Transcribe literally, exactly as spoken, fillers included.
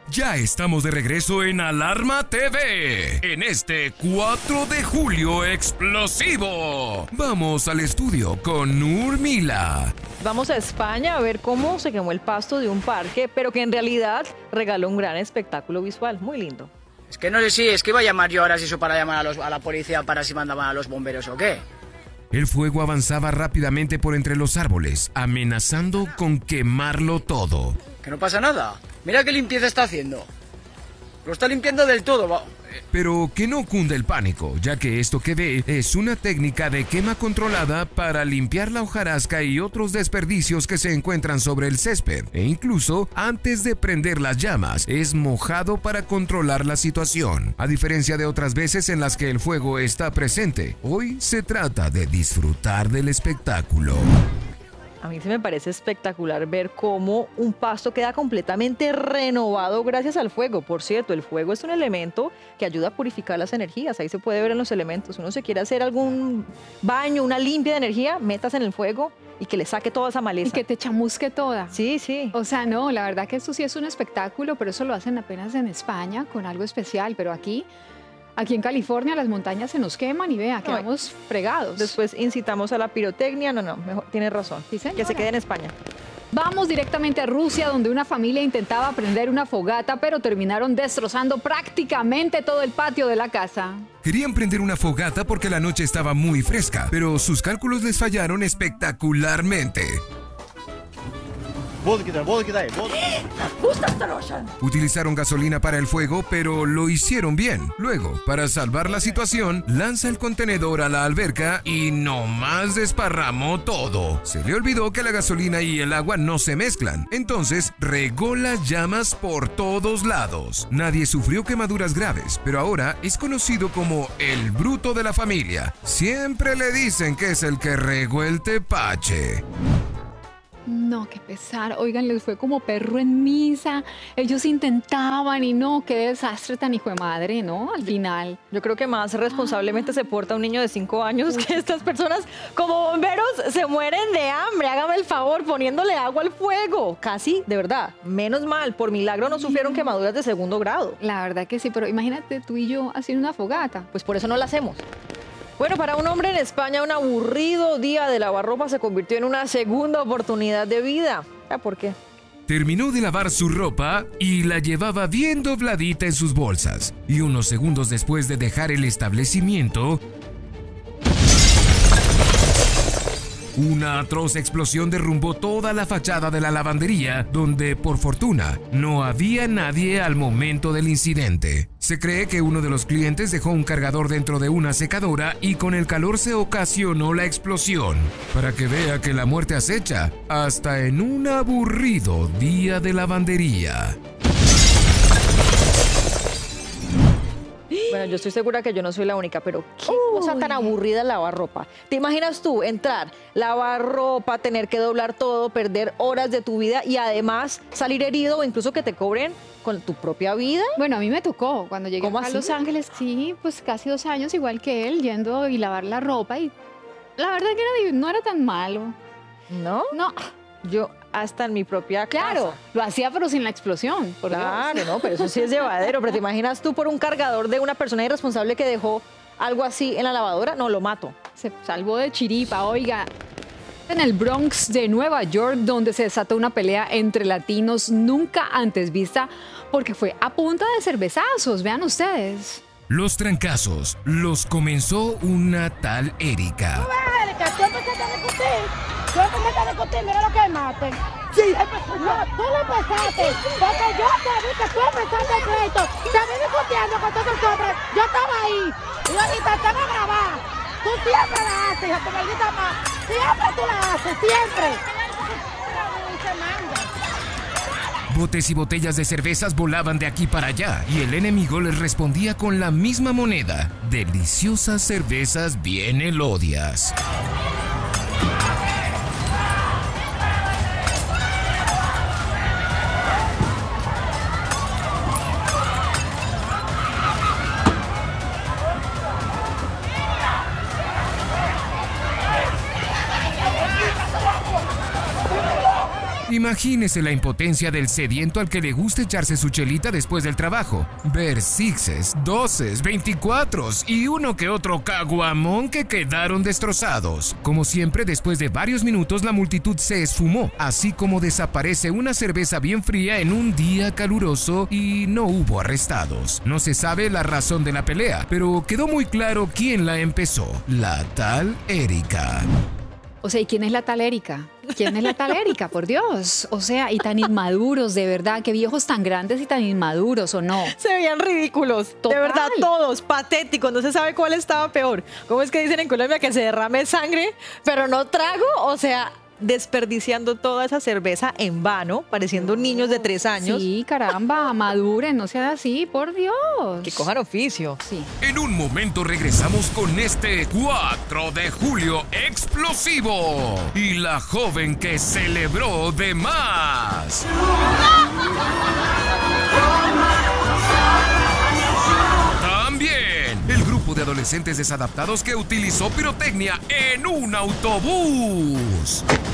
Ya estamos de regreso en Alarma T V, en este cuatro de julio explosivo. Vamos al estudio con Nurmila. Vamos a España a ver cómo se quemó el pasto de un parque, pero que en realidad regaló un gran espectáculo visual, muy lindo. Es que no sé si, es que iba a llamar yo ahora si eso para llamar a, los, a la policía para si mandaban a los bomberos o qué. El fuego avanzaba rápidamente por entre los árboles, amenazando con quemarlo todo. Que no pasa nada. Mira qué limpieza está haciendo. Lo está limpiando del todo. Va. Pero que no cunde el pánico, ya que esto que ve es una técnica de quema controlada para limpiar la hojarasca y otros desperdicios que se encuentran sobre el césped. E incluso, antes de prender las llamas, es mojado para controlar la situación. A diferencia de otras veces en las que el fuego está presente, hoy se trata de disfrutar del espectáculo. A mí se me parece espectacular ver cómo un pasto queda completamente renovado gracias al fuego. Por cierto, el fuego es un elemento que ayuda a purificar las energías. Ahí se puede ver en los elementos. Uno se quiere hacer algún baño, una limpia de energía, metas en el fuego y que le saque toda esa maleza. Y que te chamusque toda. Sí, sí. O sea, no, la verdad que esto sí es un espectáculo, pero eso lo hacen apenas en España con algo especial. Pero aquí... Aquí en California las montañas se nos queman y vea, quedamos fregados. Después incitamos a la pirotecnia. No, no, mejor, tienes razón. Sí, señora. Que se quede en España. Vamos directamente a Rusia, donde una familia intentaba prender una fogata, pero terminaron destrozando prácticamente todo el patio de la casa. Querían prender una fogata porque la noche estaba muy fresca, pero sus cálculos les fallaron espectacularmente. Utilizaron gasolina para el fuego, pero lo hicieron bien. Luego, para salvar la situación, lanza el contenedor a la alberca y nomás desparramó todo. Se le olvidó que la gasolina y el agua no se mezclan. Entonces, regó las llamas por todos lados. Nadie sufrió quemaduras graves, pero ahora es conocido como el bruto de la familia. Siempre le dicen que es el que regó el tepache. No, qué pesar. Oigan, les fue como perro en misa. Ellos intentaban y no, qué desastre tan hijo de madre, ¿no? Al final. Yo creo que más responsablemente ah. se porta un niño de cinco años que estas personas como bomberos se mueren de hambre. Hágame el favor, poniéndole agua al fuego. Casi, de verdad. Menos mal, por milagro no sufrieron quemaduras de segundo grado. La verdad que sí, pero imagínate tú y yo haciendo una fogata. Pues por eso no la hacemos. Bueno, para un hombre en España, un aburrido día de lavarropa se convirtió en una segunda oportunidad de vida. ¿Por qué? Terminó de lavar su ropa y la llevaba bien dobladita en sus bolsas. Y unos segundos después de dejar el establecimiento, una atroz explosión derrumbó toda la fachada de la lavandería, donde, por fortuna, no había nadie al momento del incidente. Se cree que uno de los clientes dejó un cargador dentro de una secadora y con el calor se ocasionó la explosión. Para que vea que la muerte acecha, hasta en un aburrido día de lavandería. Bueno, yo estoy segura que yo no soy la única, pero qué Uy. cosa tan aburrida lavar ropa. ¿Te imaginas tú entrar, lavar ropa, tener que doblar todo, perder horas de tu vida y además salir herido o incluso que te cobren con tu propia vida? Bueno, a mí me tocó cuando llegué a Los Ángeles, sí, pues casi dos años, igual que él, yendo y lavar la ropa y la verdad que era, no era tan malo. ¿No? No. Yo hasta en mi propia casa. Claro, lo hacía pero sin la explosión. Por claro, Dios. no, pero eso sí es llevadero. Pero ¿te imaginas tú por un cargador de una persona irresponsable que dejó algo así en la lavadora? No, lo mato. Se salvó de chiripa, oiga. En el Bronx de Nueva York, donde se desató una pelea entre latinos nunca antes vista, porque fue a punta de cervezazos, vean ustedes. Los trancazos los comenzó una tal Erika. ¿Tú ves, Erika? ¿Tú empezaste a discutir? ¿Tú empezaste a discutir? Mira lo que mate. Sí, no, tú lo empezaste. Porque yo te vi que tú empezaste el crédito. Te vi discutiendo con todos los hombres. Yo estaba ahí. Y ahorita te van a grabar. Tú siempre la haces, hija tu maldita madre. Siempre tú la haces, siempre. Botes y botellas de cervezas volaban de aquí para allá y el enemigo les respondía con la misma moneda. Deliciosas cervezas bien elodias. Imagínese la impotencia del sediento al que le gusta echarse su chelita después del trabajo. Ver sixes, doces, veinticuatros y uno que otro caguamón que quedaron destrozados. Como siempre, después de varios minutos la multitud se esfumó, así como desaparece una cerveza bien fría en un día caluroso y no hubo arrestados. No se sabe la razón de la pelea, pero quedó muy claro quién la empezó, la tal Erika. O sea, ¿y quién es la tal Erika? ¿Quién es la tal Erika? Por Dios. O sea, y tan inmaduros, de verdad. Qué viejos tan grandes y tan inmaduros, ¿o no? Se veían ridículos. Total. De verdad, todos. Patéticos. No se sabe cuál estaba peor. ¿Cómo es que dicen en Colombia que se derrame sangre, pero no trago? O sea, desperdiciando toda esa cerveza en vano, pareciendo niños de tres años. Sí, caramba, maduren, no sean así, por Dios. Que cojan oficio. Sí. En un momento regresamos con este cuatro de julio explosivo y la joven que celebró de más. También el grupo de adolescentes desadaptados que utilizó pirotecnia en un autobús.